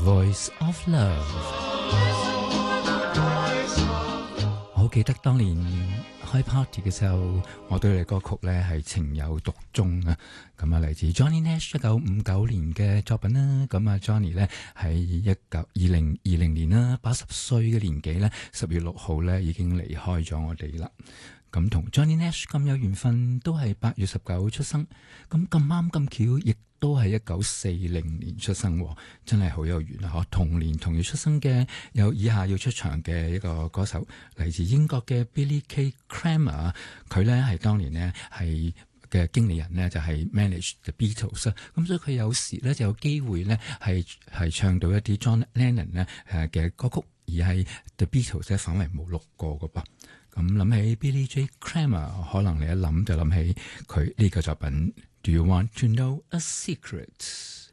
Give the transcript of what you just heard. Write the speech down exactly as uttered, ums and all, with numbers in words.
Voice of Love。我好記得當年開 party 嘅時候，我對你歌曲咧係情有獨鍾啊！咁啊，嚟自 Johnny Nash 一九五九年嘅作品啦。咁啊，Johnny 咧喺一九二零二零年啦，八十歲嘅年紀咧，十月六號咧已經離開咗我哋啦。咁同 Johnny Nash 咁有緣分，都係八月十九出生。咁咁啱咁巧，亦都係一九四零年出生，真係好有緣啊！嗬，同年同月出生嘅有以下要出場嘅一個歌手，嚟自英國嘅 Billy K. Kramer， 佢咧係當年呢係嘅經理人呢，就係 manage the Beatles， 咁所以佢有時咧就有機會咧係係唱到一啲 John Lennon 咧誒嘅歌曲，而係 the Beatles 咧反為冇錄過嘅噃。咁諗起 Billy J. Kramer， 可能你一諗就諗起佢呢個作品。Do you want to know a secret?